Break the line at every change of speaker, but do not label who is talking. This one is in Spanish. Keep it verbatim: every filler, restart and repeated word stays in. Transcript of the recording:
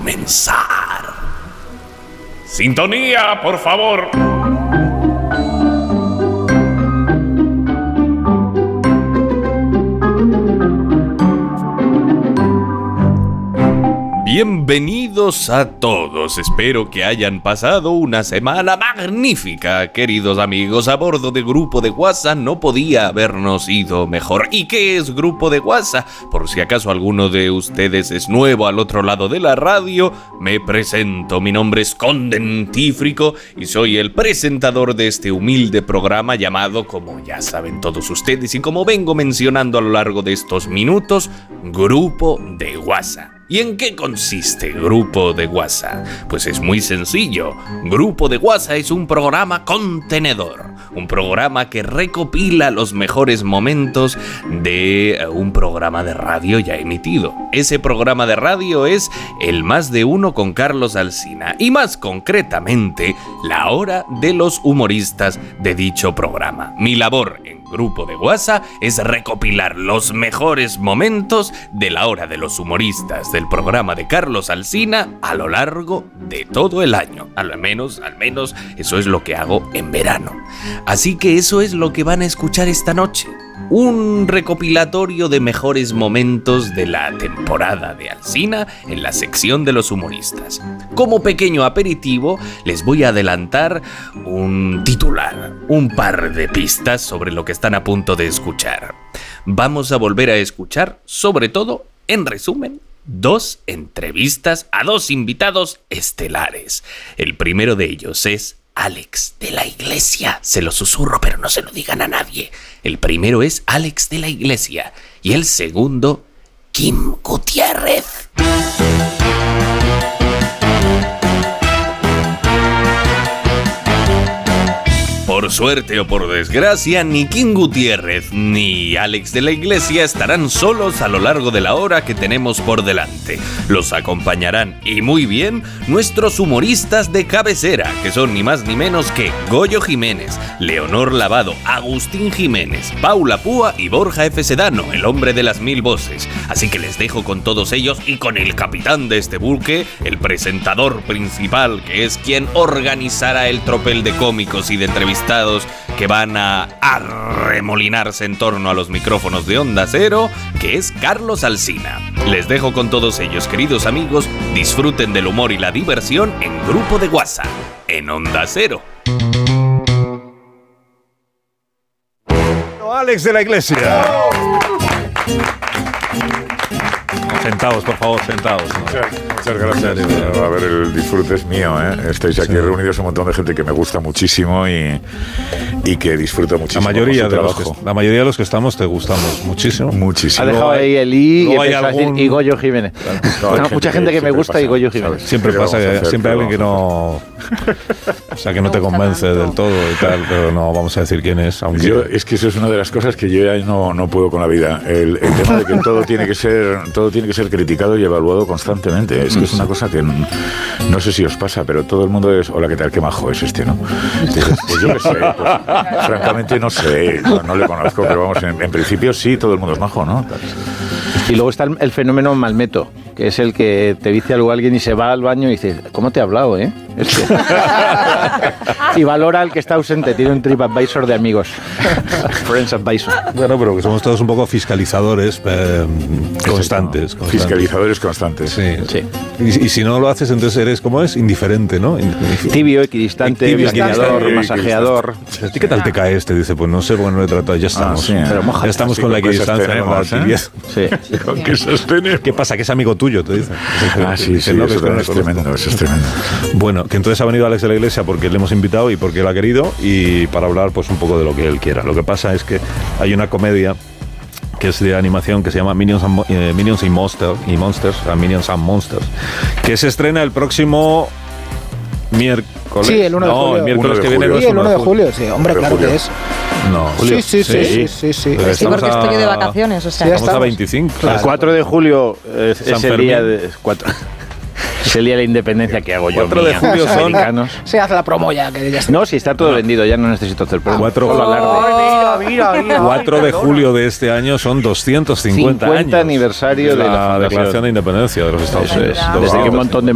comenzar. Sintonía, por favor. Bienvenidos a todos, espero que hayan pasado una semana magnífica, queridos amigos. A bordo de Grupo de WhatsApp no podía habernos ido mejor. ¿Y qué es Grupo de WhatsApp? Por si acaso alguno de ustedes es nuevo al otro lado de la radio, me presento. Mi nombre es Condentífrico y soy el presentador de este humilde programa llamado, como ya saben todos ustedes y como vengo mencionando a lo largo de estos minutos, Grupo de WhatsApp. ¿Y en qué consiste Grupo de WhatsApp? Pues es muy sencillo. Grupo de WhatsApp es un programa contenedor, un programa que recopila los mejores momentos de un programa de radio ya emitido. Ese programa de radio es El Más de Uno con Carlos Alsina y más concretamente La Hora de los Humoristas de dicho programa. Mi labor en Grupo de WhatsApp es recopilar los mejores momentos de La Hora de los Humoristas del programa de Carlos Alsina a lo largo de todo el año. Al menos, al menos eso es lo que hago en verano. Así que eso es lo que van a escuchar esta noche. Un recopilatorio de mejores momentos de la temporada de Alsina en la sección de los humoristas. Como pequeño aperitivo, les voy a adelantar un titular, un par de pistas sobre lo que están a punto de escuchar. Vamos a volver a escuchar, sobre todo, en resumen, dos entrevistas a dos invitados estelares. El primero de ellos es Alex de la Iglesia. Se lo susurro, pero no se lo digan a nadie. El primero es Alex de la Iglesia y el segundo, Kim Gutiérrez. Por suerte o por desgracia, ni Kim Gutiérrez ni Alex de la Iglesia estarán solos a lo largo de la hora que tenemos por delante. Los acompañarán, y muy bien, nuestros humoristas de cabecera, que son ni más ni menos que Goyo Jiménez, Leonor Lavado, Agustín Jiménez, Paula Púa y Borja F. Sedano, el hombre de las mil voces. Así que les dejo con todos ellos y con el capitán de este buque, el presentador principal, que es quien organizará el tropel de cómicos y de entrevistados que van a arremolinarse en torno a los micrófonos de Onda Cero, que es Carlos Alsina. Les dejo con todos ellos, queridos amigos. Disfruten del humor y la diversión en Grupo de WhatsApp, en Onda Cero.
Alex de la Iglesia. Sentados, por favor, sentados.
Muchas, muchas gracias. A ver, el disfrute es mío, ¿eh? Estáis aquí sí. reunidos un montón de gente que me gusta muchísimo y, y que disfruta muchísimo.
La mayoría, de los que, la mayoría de los que estamos te gustamos muchísimo.
Muchísimo.
Ha dejado ahí el I y,
algún...
decir, y Goyo Jiménez. No, no, mucha gente que me gusta pasa, y Goyo Jiménez.
¿Sabes? Siempre pasa, que, siempre hay alguien que no... O sea, que no te convence del todo y tal, pero no vamos a decir quién es. Aunque...
Yo, es que eso es una de las cosas que yo ya no, no puedo con la vida. El, el tema de que todo tiene que ser todo tiene que ser criticado y evaluado constantemente. Es que es una cosa que no, no sé si os pasa, pero todo el mundo es, hola, ¿qué tal? Qué majo es este, ¿no? Dices, pues yo qué sé, pues, francamente no sé, no, no le conozco, pero vamos, en, en principio sí, todo el mundo es majo, ¿no?
Y luego está el, el fenómeno Malmeto, que es el que te dice algo a alguien y se va al baño y dice, ¿cómo te he hablado, eh? Este. Y valora al que está ausente, tiene un TripAdvisor de amigos. Friends Advisor.
Bueno, pero que somos todos un poco fiscalizadores eh, constantes, constantes.
Fiscalizadores constantes.
Sí. sí. Y, y si no lo haces, entonces eres, ¿cómo es? Indiferente, ¿no?
Tibio, equidistante, masajeador, masajeador.
¿Y qué tal te cae este? Dice, pues no sé, porque no le trato, ya estamos. Ah, sí,
pero moja,
ya estamos con la equidistancia, con la tibieza.
Sí.
¿Con qué sostenemos?
¿Qué pasa? Que es amigo tuyo, te dicen.
Ah, sí, sí, no, eso, es, es tremendo, eso es tremendo.
Bueno, que entonces ha venido Alex de la Iglesia porque le hemos invitado y porque él ha querido y para hablar pues un poco de lo que él quiera. Lo que pasa es que hay una comedia que es de animación que se llama Minions and, eh, Minions y, Monster, y Monsters, uh, Minions and Monsters, que se estrena el próximo miércoles.
Sí, el uno de
no,
julio.
el miércoles que viene.
Sí, el uno de julio, sí, hombre, claro que es.
No,
Julio. Sí, sí, sí, sí, sí, sí.
Sí, porque estoy de vacaciones, o sea.
Sí,
estamos a veinticinco.
Claro. El cuatro de julio es, es el día de... cuatro Es el día de la independencia que hago yo.
cuatro de julio son
americanos.
Se hace la promo ya. Que ya está.
No, si está todo vendido, ya no necesito hacer promo.
cuatro de julio de este año son doscientos cincuenta años.
aniversario de la,
de la Declaración de Independencia de los Estados Unidos.
Desde que un montón de